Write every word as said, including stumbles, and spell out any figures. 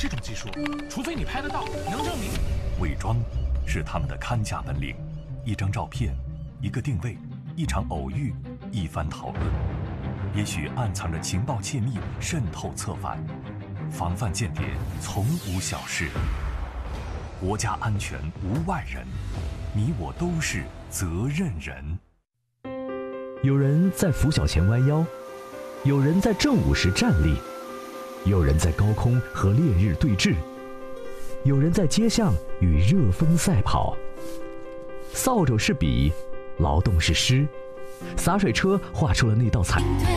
这种技术，除非你拍得到，能证明。 伪装是他们的看家本领，一张照片，一个定位，一场偶遇，一番讨论，也许暗藏着情报窃密，渗透策反。防范间谍从无小事，国家安全无外人，你我都是责任人。 有人在拂晓前弯腰，有人在正午时站立，有人在高空和烈日对峙，有人在街巷与热风赛跑。扫帚是笔，劳动是诗，洒水车画出了那道彩。